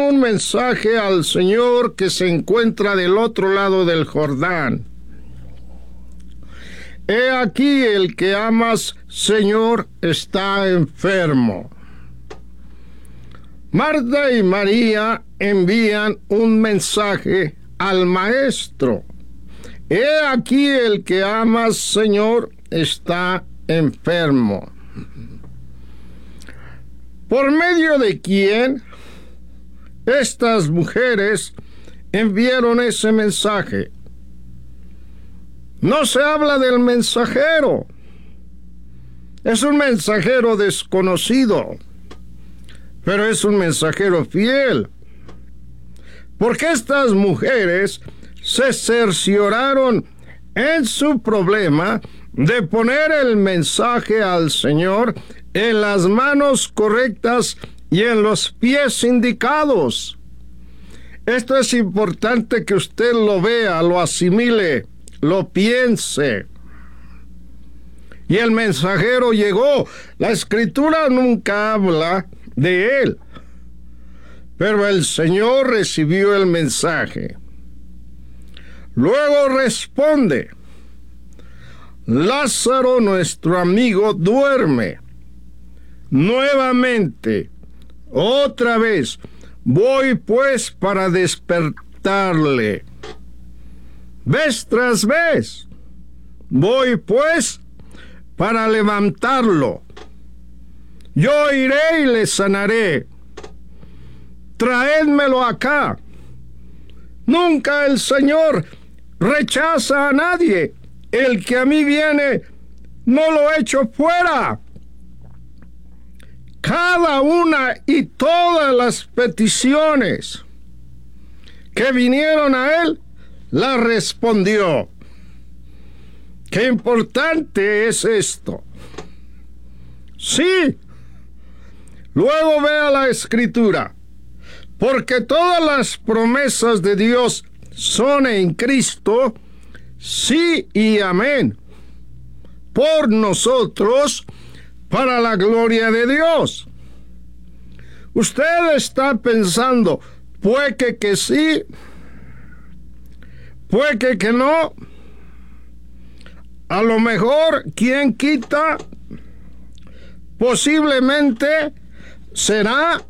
un mensaje al Señor que se encuentra del otro lado del Jordán. He aquí el que amas, Señor, está enfermo. Marta y María envían un mensaje al Maestro. He aquí el que amas, Señor, está enfermo. ¿Por medio de quién estas mujeres enviaron ese mensaje? No se habla del mensajero. Es un mensajero desconocido, pero es un mensajero fiel. Porque estas mujeres se cercioraron en su problema de poner el mensaje al Señor en las manos correctas y en los pies indicados. Esto es importante que usted lo vea, lo asimile, lo piense. Y el mensajero llegó. La Escritura nunca habla de él, pero el Señor recibió el mensaje. Luego responde: Lázaro, nuestro amigo, duerme. Nuevamente, otra vez, voy pues para despertarle. Vez tras vez, voy pues para levantarlo. Yo iré y le sanaré. Traédmelo acá. Nunca el Señor rechaza a nadie. El que a mí viene, no lo echo fuera. Cada una y todas las peticiones que vinieron a él, las respondió. Qué importante es esto. Sí. Luego vea la Escritura. Porque todas las promesas de Dios son en Cristo, sí y amén, por nosotros, para la gloria de Dios. Usted está pensando, puede que sí, puede que no. A lo mejor, ¿quién quita? Posiblemente será.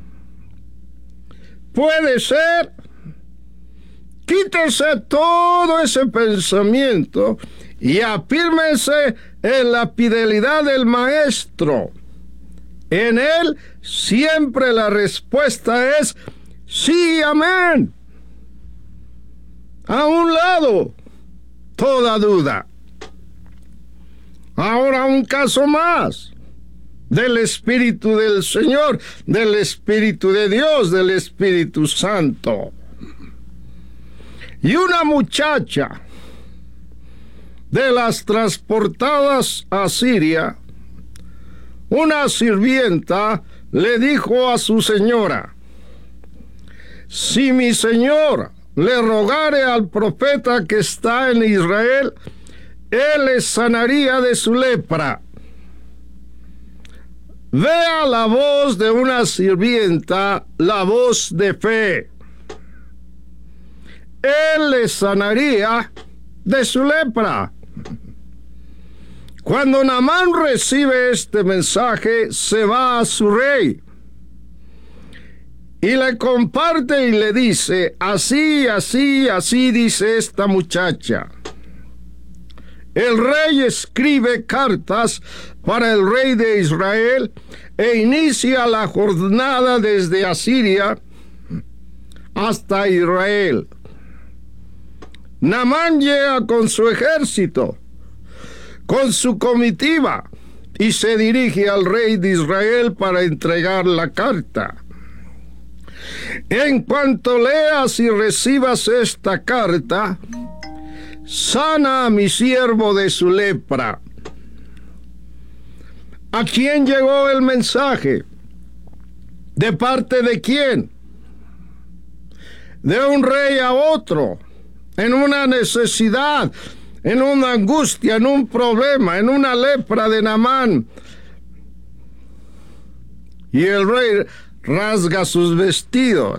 Puede ser. Quítese todo ese pensamiento y afírmese en la fidelidad del Maestro. En él siempre la respuesta es sí, amén. A un lado, toda duda. Ahora un caso más del Espíritu del Señor, del Espíritu de Dios, del Espíritu Santo. Y una muchacha de las transportadas a Siria, una sirvienta le dijo a su señora: si mi señor le rogare al profeta que está en Israel, él le sanaría de su lepra. Vea la voz de una sirvienta, la voz de fe. Él le sanaría de su lepra. Cuando Naamán recibe este mensaje, se va a su rey y le comparte y le dice: así, así, así dice esta muchacha. El rey escribe cartas para el rey de Israel e inicia la jornada desde Asiria hasta Israel. Naamán llega con su ejército, con su comitiva, y se dirige al rey de Israel para entregar la carta. En cuanto leas y recibas esta carta, sana a mi siervo de su lepra. ¿A quién llegó el mensaje? ¿De parte de quién? De un rey a otro, en una necesidad, en una angustia, en un problema, en una lepra de Naamán. Y el rey rasga sus vestidos.